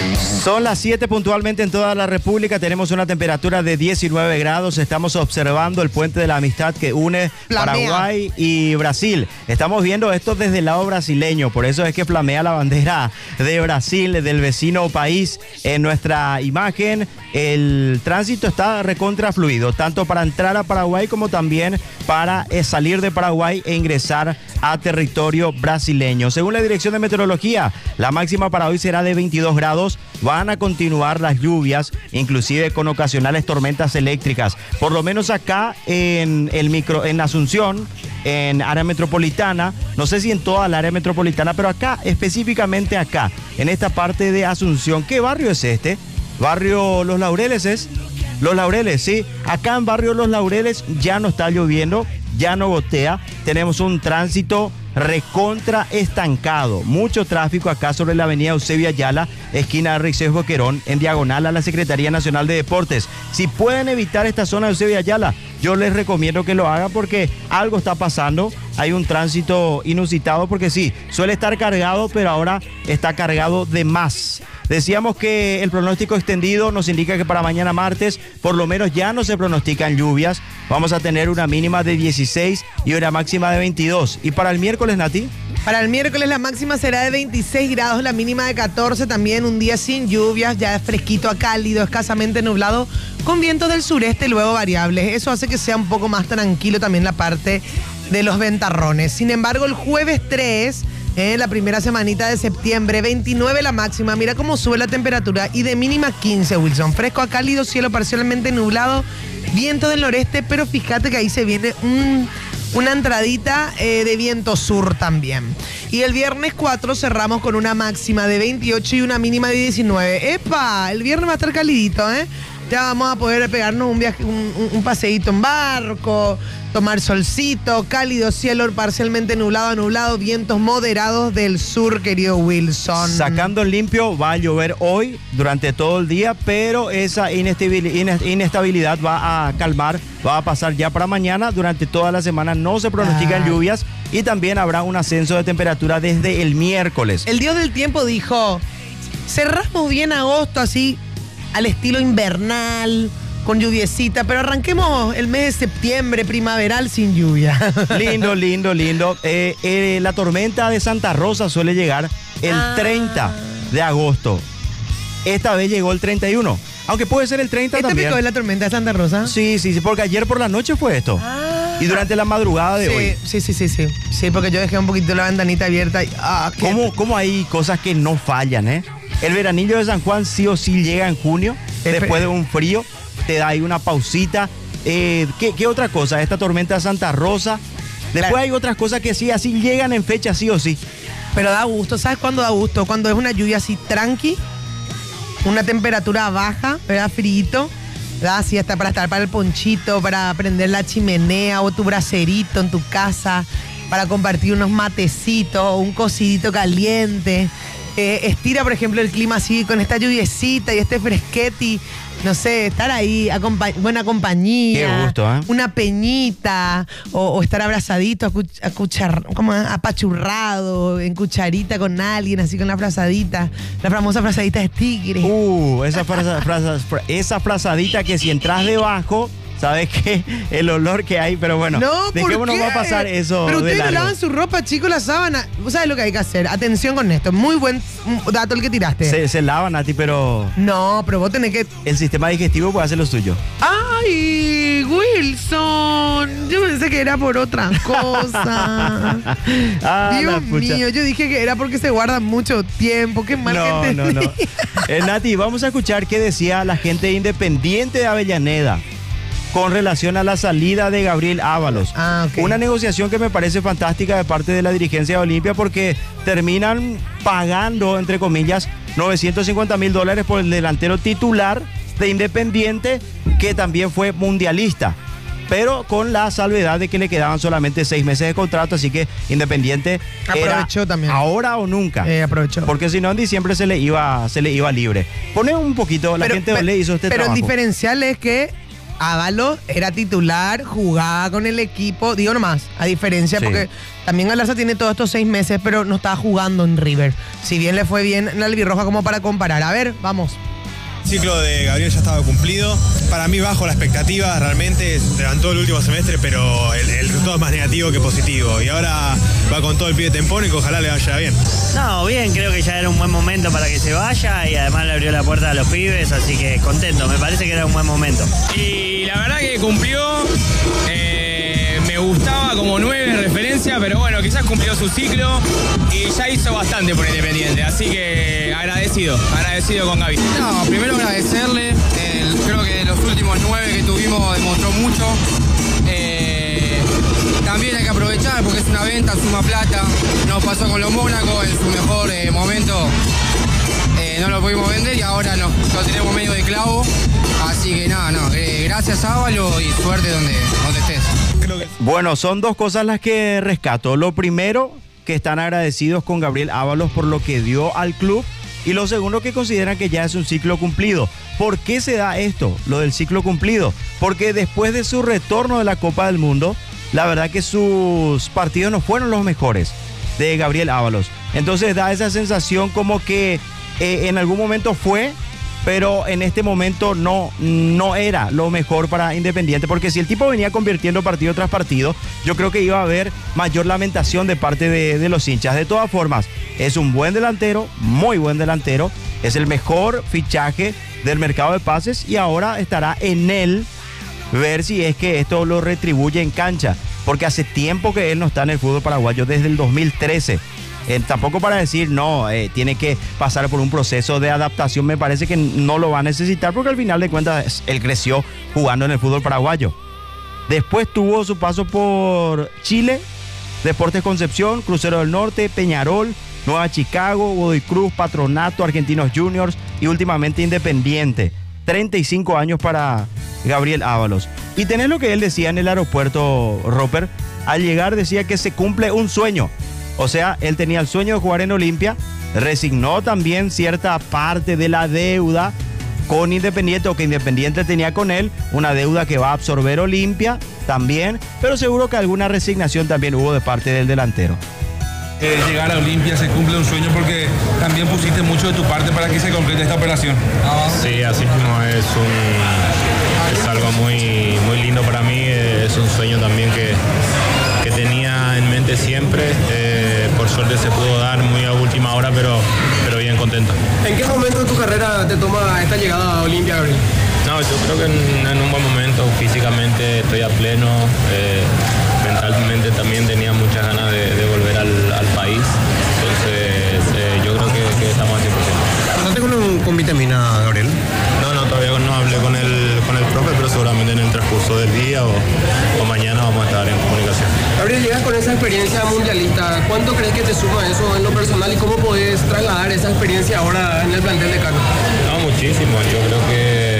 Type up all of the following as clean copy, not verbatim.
Son las 7 puntualmente en toda la República. Tenemos una temperatura de 19 grados. Estamos observando el puente de la amistad que une Paraguay y Brasil. Estamos viendo esto desde el lado brasileño. Por eso es que flamea la bandera de Brasil, del vecino país, en nuestra imagen. El tránsito está recontra fluido, tanto para entrar a Paraguay como también para salir de Paraguay e ingresar a territorio brasileño. Según la Dirección de Meteorología, la máxima para hoy será de 22 grados. Van a continuar las lluvias, inclusive con ocasionales tormentas eléctricas. Por lo menos acá en Asunción, en área metropolitana, no sé si en toda la área metropolitana, pero acá, específicamente acá, en esta parte de Asunción. ¿Qué barrio es este? ¿Barrio Los Laureles es? Los Laureles, sí. Acá en barrio Los Laureles ya no está lloviendo, ya no gotea. Tenemos un tránsito recontra estancado. Mucho tráfico acá sobre la avenida Eusebio Ayala, esquina Rixés Boquerón, en diagonal a la Secretaría Nacional de Deportes. Si pueden evitar esta zona de Eusebio Ayala, yo les recomiendo que lo hagan porque algo está pasando. Hay un tránsito inusitado porque sí, suele estar cargado, pero ahora está cargado de más. Decíamos que el pronóstico extendido nos indica que para mañana martes por lo menos ya no se pronostican lluvias. Vamos a tener una mínima de 16 y una máxima de 22. ¿Y para el miércoles, Nati? Para el miércoles la máxima será de 26 grados, la mínima de 14. También un día sin lluvias, ya fresquito a cálido, escasamente nublado, con vientos del sureste luego variables. Eso hace que sea un poco más tranquilo también la parte de los ventarrones. Sin embargo, el jueves 3... la primera semanita de septiembre, 29 la máxima. Mira cómo sube la temperatura y de mínima 15, Wilson. Fresco a cálido, cielo parcialmente nublado, viento del noreste, pero fíjate que ahí se viene una entradita de viento sur también. Y el viernes 4 cerramos con una máxima de 28 y una mínima de 19. ¡Epa! El viernes va a estar calidito, ¿eh? Ya vamos a poder pegarnos un viaje, un paseíto en barco, tomar solcito, cálido, cielo parcialmente nublado a nublado, vientos moderados del sur, querido Wilson. Sacando en limpio, va a llover hoy durante todo el día, pero esa inestabilidad va a calmar, va a pasar ya para mañana. Durante toda la semana no se pronostican lluvias y también habrá un ascenso de temperatura desde el miércoles. El Dios del Tiempo dijo, cerramos bien agosto así, al estilo invernal, con lluviecita, pero arranquemos el mes de septiembre, primaveral, sin lluvia. Lindo, lindo, lindo. La tormenta de Santa Rosa suele llegar el 30 de agosto. Esta vez llegó el 31, aunque puede ser el 30 también. ¿Este pico es la tormenta de Santa Rosa? Sí, porque ayer por la noche fue esto. Y durante la madrugada de hoy. Sí. Sí, porque yo dejé un poquito la ventanita abierta y... ¿Cómo hay cosas que no fallan, eh? El veranillo de San Juan sí o sí llega en junio, después de un frío, te da ahí una pausita. ¿Qué otra cosa? Esta tormenta de Santa Rosa. Después hay otras cosas que sí, así llegan en fecha sí o sí. Pero da gusto, ¿sabes cuándo da gusto? Cuando es una lluvia así tranqui, una temperatura baja, ¿verdad? Frío, ¿verdad? Así hasta para estar para el ponchito, para prender la chimenea o tu bracerito en tu casa, para compartir unos matecitos o un cocidito caliente. Estira, por ejemplo, el clima así, con esta lluviecita y este fresqueti, no sé, estar ahí, buena compañía. Qué gusto, ¿eh? Una peñita, o estar abrazadito, apachurrado, en cucharita con alguien, así con la frazadita, la famosa frazadita de tigre. Esa frazadita que si entras debajo... ¿Sabes qué? El olor que hay, pero bueno. No, dejémonos va a pasar eso. Pero ustedes no lavan su ropa, chicos, la sábana. ¿Vos sabés lo que hay que hacer? Atención con esto. Muy buen dato el que tiraste. Se lavan a ti, pero... No, pero vos tenés que... El sistema digestivo puede hacer lo suyo. ¡Ay, Wilson! Yo pensé que era por otra cosa. Dios mío, yo dije que era porque se guarda mucho tiempo. Qué mal que entendí. No. Nati, vamos a escuchar qué decía la gente Independiente de Avellaneda con relación a la salida de Gabriel Ábalos. Okay. Una negociación que me parece fantástica de parte de la dirigencia de Olimpia porque terminan pagando, entre comillas, $950,000 por el delantero titular de Independiente, que también fue mundialista, pero con la salvedad de que le quedaban solamente 6 meses de contrato, así que Independiente aprovechó también. Ahora o nunca. Aprovechó. Porque si no, en diciembre se le iba libre. Pone un poquito, la gente le hizo este trabajo. Pero el diferencial es que Ábalos era titular, jugaba con el equipo, digo nomás, a diferencia, porque también Galarza tiene todos estos 6 meses, pero no estaba jugando en River. Si bien le fue bien en la albirroja como para comparar. A ver, vamos. El ciclo de Gabriel ya estaba cumplido. Para mí bajo la expectativa, realmente levantó el último semestre, pero el resultado es más negativo que positivo. Y ahora va con todo el pie de tempón y que ojalá le vaya bien. No, bien, creo que ya era un buen momento para que se vaya y además le abrió la puerta a los pibes, así que contento, me parece que era un buen momento. Y la verdad que cumplió, me gustaba como 9 de referencia, pero bueno, quizás cumplió su ciclo y ya hizo bastante por Independiente, así que agradecido con Gaby. No, primero agradecerle, creo que los últimos 9 que tuvimos demostró mucho. También hay que aprovechar porque es una venta, suma plata. Nos pasó con los Mónaco en su mejor momento. No lo pudimos vender y ahora lo tenemos medio de clavo. Así que nada, gracias Ábalos y suerte donde estés. Bueno, son 2 cosas las que rescato. Lo primero, que están agradecidos con Gabriel Ábalos por lo que dio al club. Y lo segundo, que consideran que ya es un ciclo cumplido. ¿Por qué se da esto, lo del ciclo cumplido? Porque después de su retorno de la Copa del Mundo, la verdad que sus partidos no fueron los mejores de Gabriel Ábalos. Entonces da esa sensación como que en algún momento fue, pero en este momento no era lo mejor para Independiente, porque si el tipo venía convirtiendo partido tras partido, yo creo que iba a haber mayor lamentación de parte de los hinchas. De todas formas, es un buen delantero, muy buen delantero, es el mejor fichaje del mercado de pases y ahora estará en él ver si es que esto lo retribuye en cancha, porque hace tiempo que él no está en el fútbol paraguayo, desde el 2013. Tampoco para decir, no, tiene que pasar por un proceso de adaptación, me parece que no lo va a necesitar, porque al final de cuentas él creció jugando en el fútbol paraguayo. Después tuvo su paso por Chile, Deportes Concepción, Crucero del Norte, Peñarol, Nueva Chicago, Godoy Cruz, Patronato, Argentinos Juniors y últimamente Independiente. 35 años para Gabriel Ábalos. Y tenés lo que él decía en el aeropuerto, Roper, al llegar decía que se cumple un sueño. O sea, él tenía el sueño de jugar en Olimpia, resignó también cierta parte de la deuda con Independiente, o que Independiente tenía con él, una deuda que va a absorber Olimpia también, pero seguro que alguna resignación también hubo de parte del delantero. Llegar a Olimpia se cumple un sueño porque también pusiste mucho de tu parte para que se concrete esta operación. Sí, así mismo es algo muy, muy lindo para mí, es un sueño también que tenía en mente siempre, por suerte se pudo dar muy a última hora, pero bien contento. ¿En qué momento de tu carrera te toma esta llegada a Olimpia, Gabriel? No, yo creo que en un buen momento, físicamente estoy a pleno, mentalmente también tenía muchas ganas de volver al país, entonces yo creo que estamos al 100%. ¿Hablaste con Vitamina, Gabriel? No, todavía no hablé con el profe, pero seguramente en el transcurso del día o mañana vamos a estar en comunicación. Gabriel, llegas con esa experiencia mundialista, ¿cuánto crees que te suma eso en lo personal y cómo podés trasladar esa experiencia ahora en el plantel de Cano? No, muchísimo, yo creo que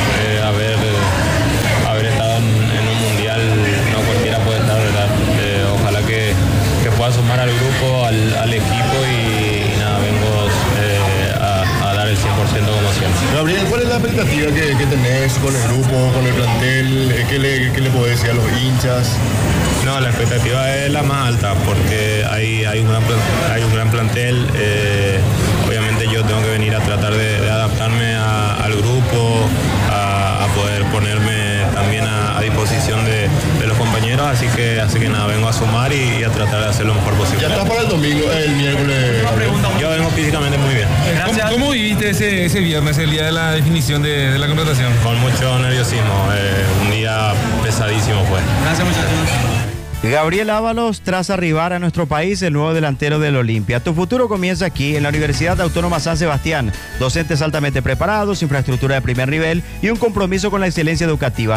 haber estado en un mundial no cualquiera puede estar, ¿verdad? Ojalá que pueda sumar al grupo, al equipo y nada, vengo a dar el 100% como siempre. Gabriel, ¿cuál es la expectativa que tenés con el grupo, con el plantel? ¿Qué le podés decir a los hinchas? No, la expectativa es la más alta porque hay un gran plantel. Obviamente yo tengo que venir a tratar de adaptarme al grupo, a poder ponerme también a disposición de los compañeros, así que nada, vengo a sumar y a tratar de hacer lo mejor posible. ¿Ya estás para el domingo, el miércoles? Yo vengo físicamente muy bien. ¿Cómo viviste ese viernes, el día de la definición de la contratación? Con mucho nerviosismo, un día pesadísimo fue. Gracias, muchachos. Gabriel Ábalos, tras arribar a nuestro país, el nuevo delantero del Olimpia. Tu futuro comienza aquí, en la Universidad Autónoma San Sebastián. Docentes altamente preparados, infraestructura de primer nivel y un compromiso con la excelencia educativa.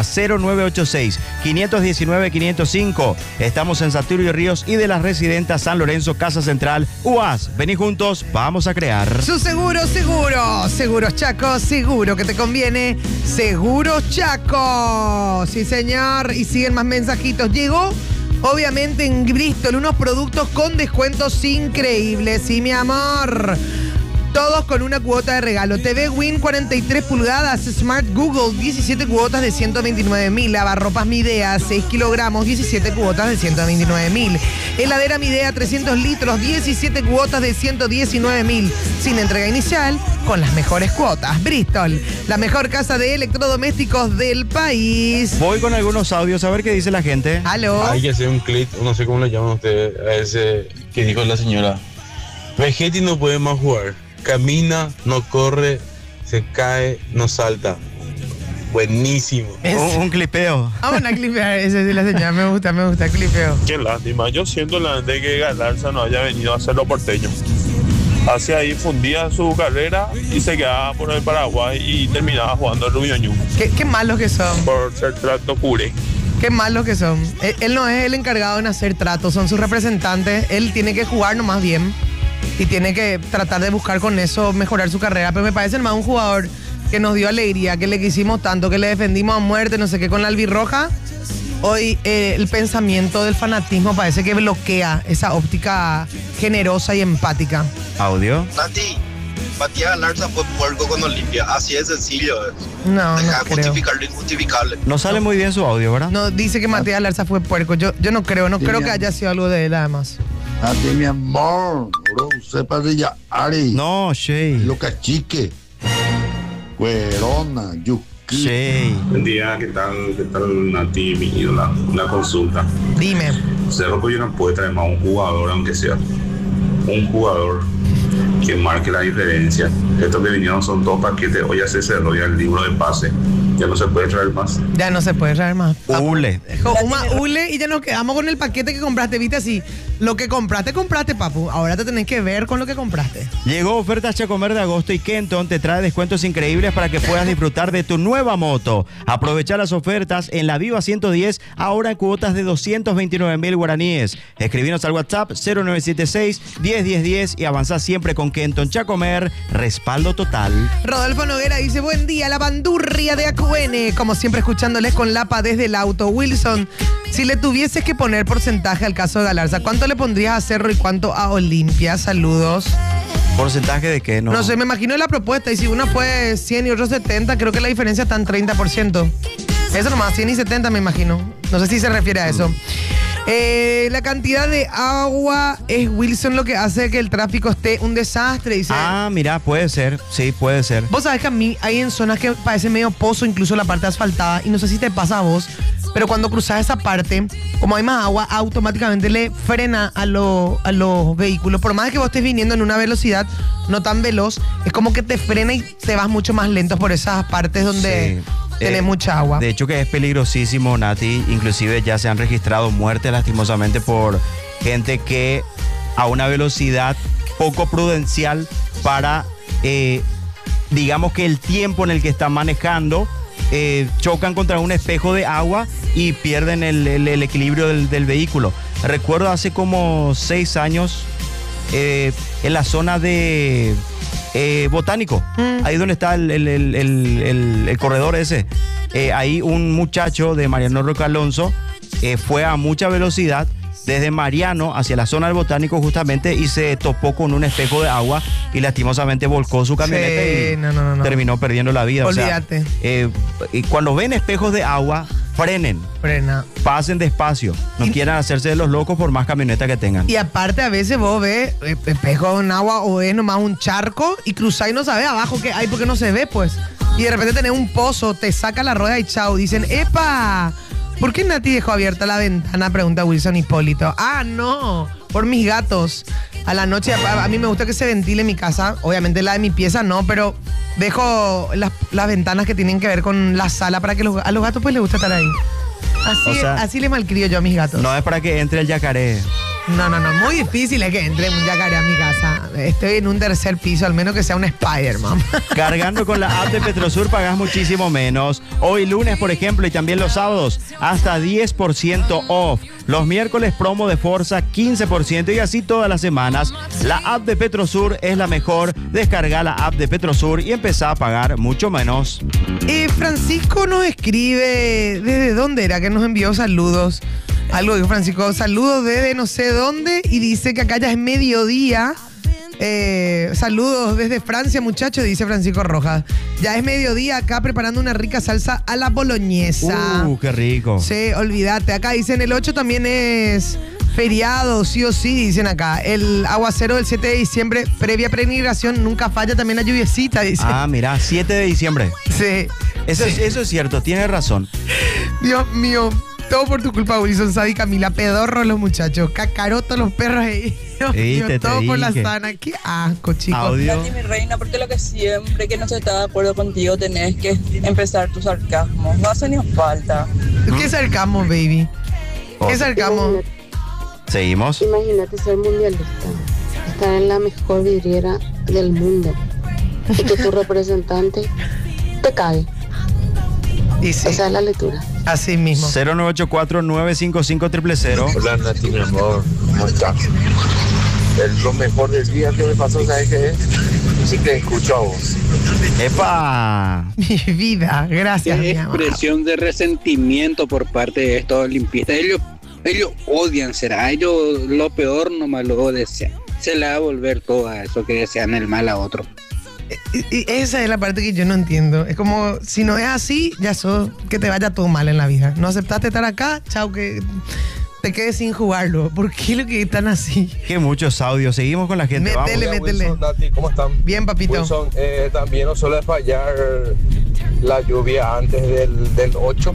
0986-519-505. Estamos en Saturio Ríos y de las Residentas San Lorenzo, Casa Central, UAS. Vení juntos, vamos a crear. Su seguro. Seguros Chaco, seguro que te conviene. Seguros Chaco. Sí, señor. Y siguen más mensajitos. Llegó, obviamente, en Bristol unos productos con descuentos increíbles. Sí, mi amor. Todos con una cuota de regalo. TV Win 43 pulgadas, Smart Google 17 cuotas de 129.000. Lavarropas Midea 6 kilogramos, 17 cuotas de 129.000. Heladera Midea 300 litros, 17 cuotas de 119.000. Sin entrega inicial, con las mejores cuotas. Bristol, la mejor casa de electrodomésticos del país. Voy con algunos audios a ver qué dice la gente. ¿Aló? Hay que hacer un clip, no sé cómo le llaman ustedes a ese que dijo la señora. Vegetti no puede más jugar. Camina, no corre, se cae, no salta. Buenísimo. Un clipeo. Vamos a clipear, ese sí la señora, me gusta, clipeo. Qué lástima, yo siento de que Galarza no haya venido a hacerlo porteño. Hacia ahí fundía su carrera y se quedaba por el Paraguay y terminaba jugando el Rubio Ñu. Qué malos que son. Por ser trato cure. Qué malos que son. Él no es el encargado en hacer tratos, son sus representantes. Él tiene que jugar nomás bien y tiene que tratar de buscar con eso mejorar su carrera. Pero me parece más un jugador que nos dio alegría, que le quisimos tanto, que le defendimos a muerte, no sé qué, con la albirroja. Hoy el pensamiento del fanatismo parece que bloquea esa óptica generosa y empática. ¿Audio? Nati, Matías Galarza fue puerco con Olimpia, así de sencillo es. No, Deja no de creo. justificar lo injustificable. No sale muy bien su audio, ¿verdad? No, dice que Matías Galarza fue puerco. Yo no creo que haya sido algo de él, además. Nati, mi amor, bro, sepa de ya Ari. No, Shay. Lo cachique. Cuerona, yuki. Shay. Buen día, ¿qué tal Nati, mi ídola? Una consulta. Dime. Cerro Pollo no puede traer más un jugador, aunque sea un jugador que marque la diferencia. Estos que vinieron son dos paquetes, hoy ya se cerró ya el libro de pase. Ya no se puede traer más. Ya no se puede traer más. Ule. Ule y ya nos quedamos con el paquete que compraste. Viste así, lo que compraste, papu. Ahora te tenés que ver con lo que compraste. Llegó ofertas Chacomer de agosto y Kenton te trae descuentos increíbles para que puedas disfrutar de tu nueva moto. Aprovecha las ofertas en la Viva 110, ahora en cuotas de 229.000 guaraníes. Escribinos al WhatsApp 0976-101010 y avanza siempre con Kenton Chacomer, respaldo total. Rodolfo Noguera dice, buen día, la bandurria de Acuene. Como siempre escuchándoles con Lapa desde el auto. Wilson, si le tuvieses que poner porcentaje al caso de Galarza, ¿cuánto le pondrías a Cerro y cuánto a Olimpia? Saludos. ¿Porcentaje de qué? No sé, me imagino la propuesta. Y si uno fue 100 y otro 70, creo que la diferencia está en 30%. Eso nomás, 100 y 70 me imagino. No sé si se refiere a eso. La cantidad de agua es, Wilson, lo que hace que el tráfico esté un desastre, dice. Ah, mira, puede ser. Sí, puede ser. Vos sabés que a mí hay en zonas que parece medio pozo, incluso la parte asfaltada, y no sé si te pasa a vos, pero cuando cruzas esa parte, como hay más agua, automáticamente le frena a los vehículos. Por más que vos estés viniendo en una velocidad no tan veloz, es como que te frena y te vas mucho más lento por esas partes donde tenés mucha agua. De hecho que es peligrosísimo, Nati. Inclusive ya se han registrado muertes lastimosamente por gente que a una velocidad poco prudencial para, digamos que el tiempo en el que están manejando, chocan contra un espejo de agua y pierden el equilibrio del vehículo. Recuerdo hace como 6 años en la zona de Botánico, ahí donde está el corredor ese, ahí un muchacho de Mariano Roca Alonso fue a mucha velocidad desde Mariano hacia la zona del Botánico justamente y se topó con un espejo de agua y lastimosamente volcó su camioneta y terminó perdiendo la vida. Olvídate. O sea, cuando ven espejos de agua, frenen. Frena. Pasen despacio. No quieran hacerse de los locos por más camioneta que tengan. Y aparte a veces vos ves espejo en agua o es nomás un charco y cruzás y no sabés abajo qué hay porque no se ve, pues. Y de repente tenés un pozo, te saca la rueda y chao. Dicen, ¡epa! ¿Por qué Nati dejó abierta la ventana? Pregunta Wilson Hipólito. Ah, no, por mis gatos. A la noche, a mí me gusta que se ventile mi casa. Obviamente la de mi pieza no, pero dejo las ventanas que tienen que ver con la sala para que a los gatos pues les gusta estar ahí. Así le malcrio yo a mis gatos. No es para que entre el yacaré. No, muy difícil es que entre un yacaré a mi casa. Estoy en un tercer piso, al menos que sea un Spider-Man. Cargando con la app de Petrosur pagas muchísimo menos. Hoy lunes, por ejemplo, y también los sábados, hasta 10% off. Los miércoles promo de Forza 15% y así todas las semanas. La app de Petrosur es la mejor. Descarga la app de Petrosur y empezá a pagar mucho menos. Francisco nos escribe, ¿desde dónde era que nos envió saludos? Algo dijo Francisco, saludos desde no sé dónde y dice que acá ya es mediodía. Saludos desde Francia, muchachos, dice Francisco Rojas. Ya es mediodía acá preparando una rica salsa a la boloñesa. Qué rico. Sí, olvídate. Acá dicen el 8 también es feriado, sí o sí, dicen acá. El aguacero del 7 de diciembre, previa precipitación, nunca falla también la lluviecita, dice. Ah, mira, 7 de diciembre. Sí. Eso es cierto, tienes razón. Dios mío, todo por tu culpa, Wilson, Sadi, Camila, pedorro los muchachos, cacaroto los perros ahí. Dios mío, todo por la sana. Qué asco, chicos. Nati, mi reina, porque lo que siempre que no se está de acuerdo contigo tenés que empezar tu sarcasmo. No hace ni falta. ¿Qué sarcasmo, baby? ¿Qué sarcasmo? Seguimos. Imagínate ser mundialista, estar en la mejor vidriera del mundo y que tu representante te cae. Y sí. Esa es la lectura. Así mismo. 0984-955-000. Hola, Nati, mi amor. ¿Cómo estás? Lo mejor del día que me pasó, ¿sabes qué es? Sí te escucho a vos. ¡Epa! Mi vida, gracias, mi Qué amor. expresión de resentimiento por parte de estos limpistas. Ellos odian, será. Ellos lo peor nomás lo desean. Se le va a volver todo a eso que desean el mal a otro. Y esa es la parte que yo no entiendo. Es como, si no es así, ya que te vaya todo mal en la vida. No aceptaste estar acá, chao, que te quedes sin jugarlo. ¿Por qué lo que están así? Qué muchos audios. Seguimos con la gente. Métele. Wilson, Nati, ¿cómo están? Bien, papito. Wilson, también no suele fallar la lluvia antes del 8.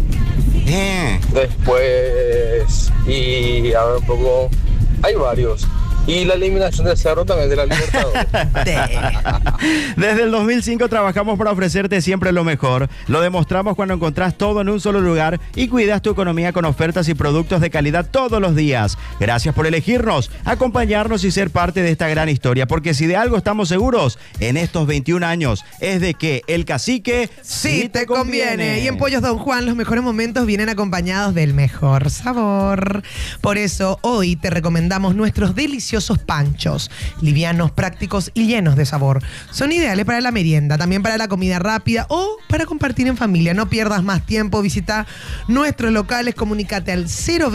Después, y a ver un poco, hay varios. Y la eliminación del Cerro también de la Libertadores. Desde el 2005 trabajamos para ofrecerte siempre lo mejor. Lo demostramos cuando encontrás todo en un solo lugar y cuidas tu economía con ofertas y productos de calidad todos los días. Gracias por elegirnos, acompañarnos y ser parte de esta gran historia. Porque si de algo estamos seguros en estos 21 años es de que el cacique sí te conviene. Y en Pollos Don Juan los mejores momentos vienen acompañados del mejor sabor. Por eso hoy te recomendamos nuestros deliciosos panchos, livianos, prácticos y llenos de sabor. Son ideales para la merienda, también para la comida rápida o para compartir en familia. No pierdas más tiempo, visita nuestros locales, comunícate al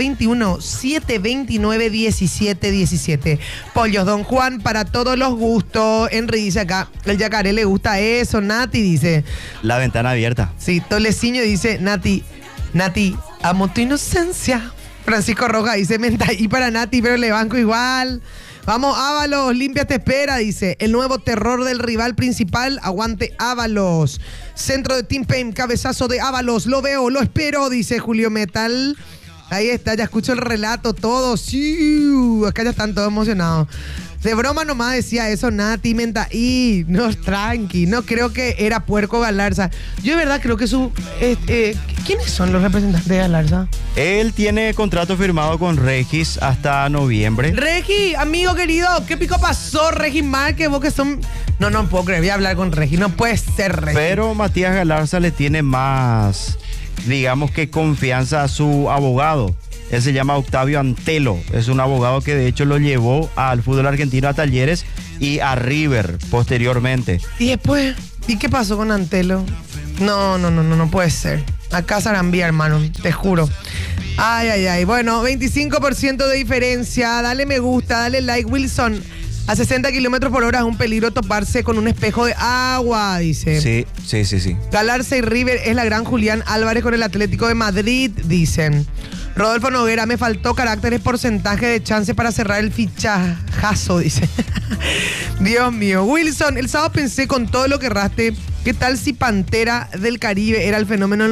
021-729-1717. Pollos Don Juan para todos los gustos. Henry dice acá, el yacaré le gusta eso. Nati dice, la ventana abierta. Sí, Toleciño dice, Nati, amo tu inocencia. Francisco Rojas dice, y para Nati, pero le banco igual. Vamos, Ábalos, limpia te espera, dice. El nuevo terror del rival principal, aguante Ábalos. Centro de Team Pain, cabezazo de Ábalos, lo veo, lo espero, dice Julio Metal. Ahí está, ya escucho el relato, todo. Sí, acá ya están todos emocionados. De broma nomás decía eso, Nati, y no, tranqui, no creo que era Puerco Galarza. Yo de verdad creo que ¿quiénes son los representantes de Galarza? Él tiene contrato firmado con Regis hasta noviembre. Regi, amigo querido, ¿qué pico pasó, Regis Márquez? Vos que son... No puedo creer, voy a hablar con Regis, no puede ser Regis. Pero Matías Galarza le tiene más, digamos que confianza a su abogado. Él se llama Octavio Antelo, es un abogado que de hecho lo llevó al fútbol argentino a Talleres y a River posteriormente. Y después, ¿y qué pasó con Antelo? No puede ser. Acá Sarambía, hermano, te juro. Ay. Bueno, 25% de diferencia. Dale me gusta, dale like. Wilson, a 60 kilómetros por hora es un peligro toparse con un espejo de agua, dice. Sí. Galarza y River es la gran Julián Álvarez con el Atlético de Madrid, dicen. Rodolfo Noguera, me faltó caracteres, porcentaje de chance para cerrar el fichajazo, dice. Dios mío. Wilson, el sábado pensé con todo lo que erraste, ¿qué tal si Pantera del Caribe era el fenómeno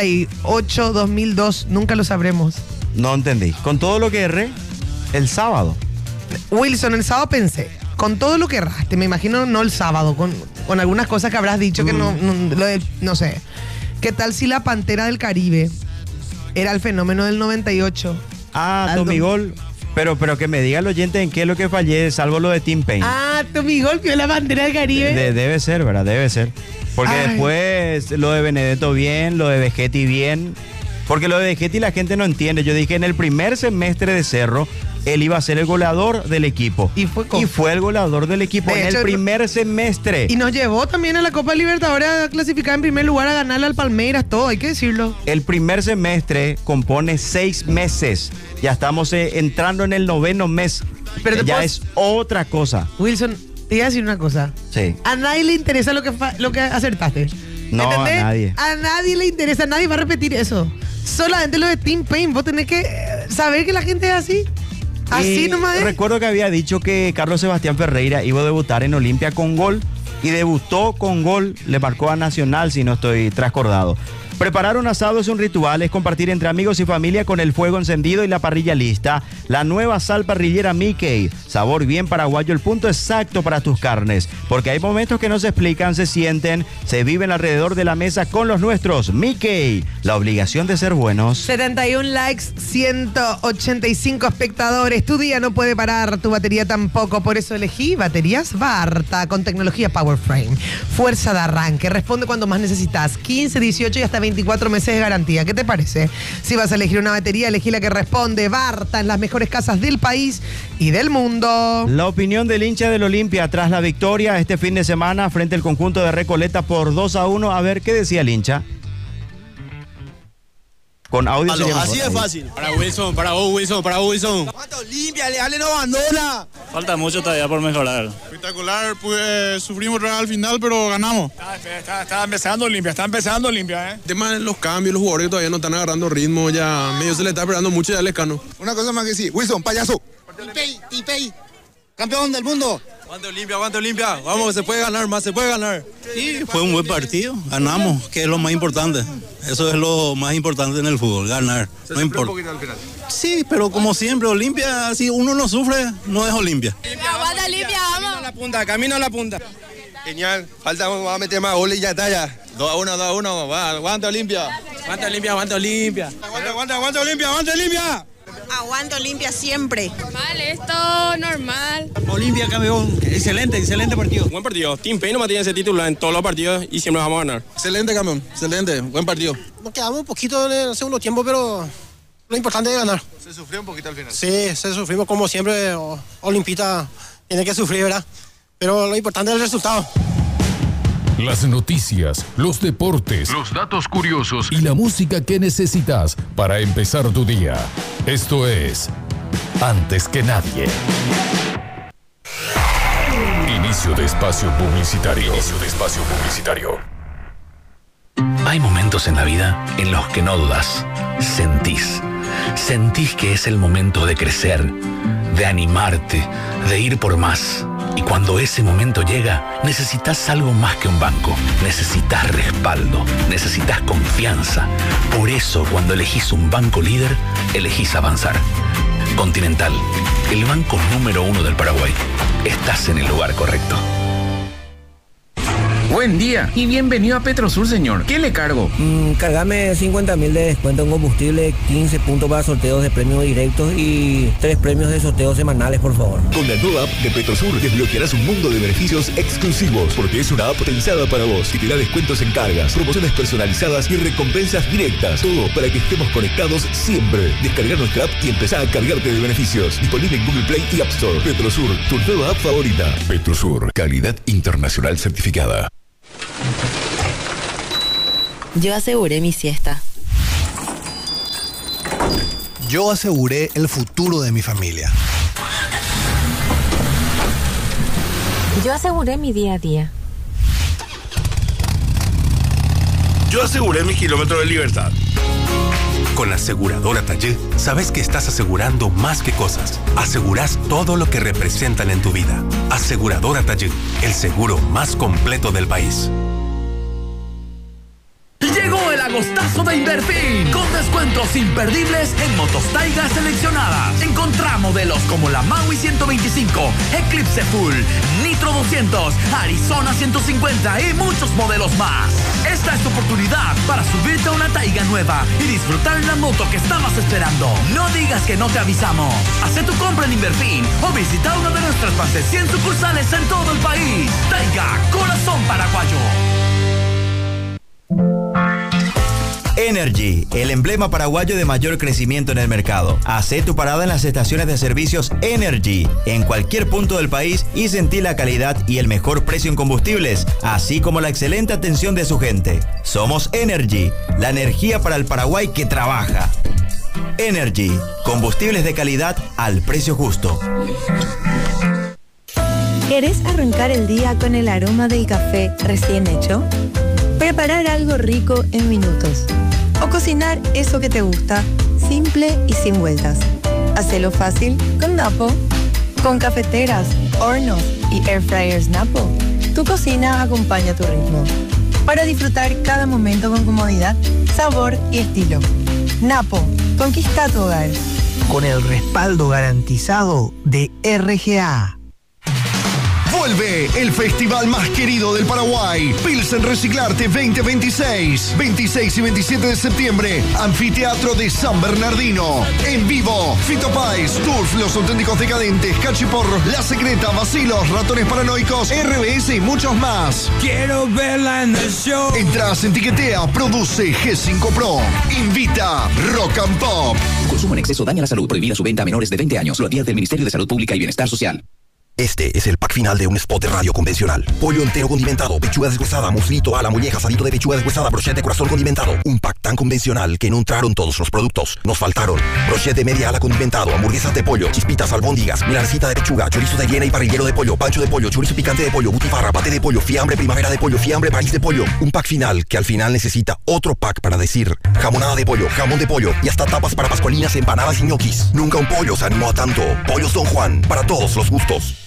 98-2002? Nunca lo sabremos. No entendí. Con todo lo que erré, el sábado. Wilson, el sábado pensé, con todo lo que erraste, me imagino no el sábado, con algunas cosas que habrás dicho que no sé. ¿Qué tal si la Pantera del Caribe era el fenómeno del 98? Tomigol. Pero que me diga el oyente en qué es lo que fallé, salvo lo de Team Pain. Tomigol vio la Pantera del Caribe. Debe ser, ¿verdad? Debe ser. Porque después lo de Benedetto bien, lo de Vegetti bien. Porque lo de Vegetti la gente no entiende. Yo dije en el primer semestre de Cerro, él iba a ser el goleador del equipo. Y fue el goleador del equipo en el primer semestre. Y nos llevó también a la Copa Libertadores a clasificar en primer lugar, a ganarle al Palmeiras, todo, hay que decirlo. El primer semestre compone 6 meses. Ya estamos entrando en el 9º mes. Pero ya es otra cosa. Wilson, Te voy a decir una cosa. Sí. A nadie le interesa lo que acertaste. No, ¿entendés? a nadie. A nadie le interesa, nadie va a repetir eso. Solamente lo de Team Pain, vos tenés que saber que la gente es así. Así Y nomás es. recuerdo que había dicho que Carlos Sebastián Ferreira iba a debutar en Olimpia con gol y debutó con gol, le marcó a Nacional, si no estoy trascordado. Preparar un asado es un ritual, es compartir entre amigos y familia con el fuego encendido y la parrilla lista. La nueva sal parrillera Mickey, sabor bien paraguayo, el punto exacto para tus carnes. Porque hay momentos que no se explican, se sienten, se viven alrededor de la mesa con los nuestros. Mickey, la obligación de ser buenos. 71 likes, 185 espectadores. Tu día no puede parar, tu batería tampoco. Por eso elegí baterías Barta con tecnología PowerFrame. Fuerza de arranque, responde cuando más necesitas. 15, 18 y hasta 24 meses de garantía. ¿Qué te parece? Si vas a elegir una batería, elegí la que responde. Barta, en las mejores casas del país y del mundo. La opinión del hincha del Olimpia tras la victoria este fin de semana frente al conjunto de Recoleta por 2-1. A ver, ¿qué decía el hincha? Con audio. Así de fácil. Para Wilson, para vos, Wilson, para vos, Wilson. ¿Cuánto Olimpia? Le no abandona. Falta mucho todavía por mejorar. Espectacular, pues sufrimos al final, pero ganamos. Está empezando Olimpia, El tema de los cambios, los jugadores que todavía no están agarrando ritmo, ya medio se le está esperando mucho ya Lescano. Una cosa más que sí, Wilson, payaso. Tipei, campeón del mundo. Aguante Olimpia, vamos, se puede ganar más, se puede ganar. Sí, fue un buen partido, ganamos, que es lo más importante. Eso es lo más importante en el fútbol, ganar. No importa. Un poquito al final. Sí, pero como siempre, Olimpia, si uno no sufre, no es Olimpia. Aguanta Olimpia, vamos. Camino a la punta. Genial, falta, vamos a meter más goles y ya está ya. 2-1, va, aguanta Olimpia. Aguanta Olimpia. Aguanta Olimpia, Aguanta Olimpia siempre. Normal, esto normal. Olimpia campeón, excelente partido. Buen partido, Team Pain nomás tiene ese título en todos los partidos y siempre vamos a ganar. Excelente campeón, excelente, buen partido. Nos quedamos un poquito en el segundo tiempo, pero lo importante es ganar. Se sufrió un poquito al final. Sí, sufrimos como siempre, Olimpita tiene que sufrir, ¿verdad? Pero lo importante es el resultado. Las noticias, los deportes, los datos curiosos y la música que necesitas para empezar tu día. Esto es Antes que Nadie. Inicio de espacio publicitario. Hay momentos en la vida en los que no dudas. Sentís que es el momento de crecer, de animarte, de ir por más. Y cuando ese momento llega, necesitas algo más que un banco. Necesitas respaldo, necesitas confianza. Por eso, cuando elegís un banco líder, elegís avanzar. Continental, el banco número 1 del Paraguay. Estás en el lugar correcto. Buen día y bienvenido a Petrosur, señor. ¿Qué le cargo? Cargame 50.000 de descuento en combustible, 15 puntos para sorteos de premios directos y 3 premios de sorteos semanales, por favor. Con la nueva app de Petrosur desbloquearás un mundo de beneficios exclusivos, porque es una app pensada para vos y te da descuentos en cargas, promociones personalizadas y recompensas directas. Todo para que estemos conectados siempre. Descargar nuestra app y empezar a cargarte de beneficios. Disponible en Google Play y App Store. Petrosur, tu nueva app favorita. Petrosur, calidad internacional certificada. Yo aseguré mi siesta. Yo aseguré el futuro de mi familia. Yo aseguré mi día a día. Yo aseguré mi kilómetro de libertad. Con la aseguradora Tallé, sabes que estás asegurando más que cosas. Asegurás todo lo que representan en tu vida. Aseguradora Tallé, el seguro más completo del país. Llegó el agostazo de Inverfin, con descuentos imperdibles en motos Taiga seleccionadas. Encontrá modelos como la Maui 125, Eclipse Full, Nitro 200, Arizona 150 y muchos modelos más. Esta es tu oportunidad para subirte a una Taiga nueva y disfrutar la moto que estabas esperando. No digas que no te avisamos. Haz tu compra en Inverfin o visita una de nuestras más de 100 sucursales en todo el país. Taiga, corazón paraguayo. Energy, el emblema paraguayo de mayor crecimiento en el mercado. Hacé tu parada en las estaciones de servicios Energy, en cualquier punto del país, y sentí la calidad y el mejor precio en combustibles, así como la excelente atención de su gente. Somos Energy, la energía para el Paraguay que trabaja. Energy, combustibles de calidad al precio justo. ¿Querés arrancar el día con el aroma del café recién hecho? Preparar algo rico en minutos. O cocinar eso que te gusta, simple y sin vueltas. Hacelo fácil con Napo. Con cafeteras, hornos y air fryers Napo, tu cocina acompaña tu ritmo. Para disfrutar cada momento con comodidad, sabor y estilo. Napo, conquista tu hogar. Con el respaldo garantizado de RGA. Vuelve el festival más querido del Paraguay, Pilsen Reciclarte 2026. 26 y 27 de septiembre, Anfiteatro de San Bernardino. En vivo, Fito Páez, Turf, Los Auténticos Decadentes, Cachiporro, La Secreta, Vacilos, Ratones Paranoicos, RBS y muchos más. Quiero verla en el show. Entras en Tiquetea, produce G5 Pro. Invita Rock and Pop. Consumo en exceso daña la salud. Prohibida su venta a menores de 20 años. Lo advierte el Ministerio de Salud Pública y Bienestar Social. Este es el pack final de un spot de radio convencional. Pollo entero condimentado, pechuga deshuesada, muslito, ala, molleja, asadito de pechuga deshuesada, brochette de corazón condimentado. Un pack tan convencional que no entraron todos los productos. Nos faltaron brochette de media ala condimentado, hamburguesas de pollo, chispitas, albóndigas, milanesita de pechuga, chorizo de hiena y parrillero de pollo, pancho de pollo, chorizo picante de pollo, butifarra, paté de pollo, fiambre primavera de pollo, fiambre país de pollo. Un pack final que al final necesita otro pack para decir jamonada de pollo, jamón de pollo y hasta tapas para pascualinas, empanadas y ñoquis. Nunca un pollo se animó a tanto. Pollos Don Juan, para todos los gustos.